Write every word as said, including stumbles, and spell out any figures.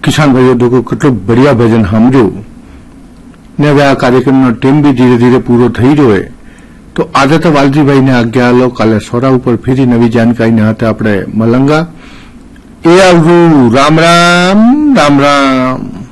કિસાન ભાઈઓ લોકો કેટલું બઢિયા ભજન સાંભળ્યું ને હવે આ કાર્યક્રમનો ટીમ બી ધીરે ધીરે પૂરો થઈ રહ્યો હોય તો આજે તો વાલજીભાઈને આજ્ઞા લો, કાલે સોરા ઉપર ફરી નવી જાણકારીને હાથે આપણે મલંગા એ આવવું. રામ રામ રામ રામ.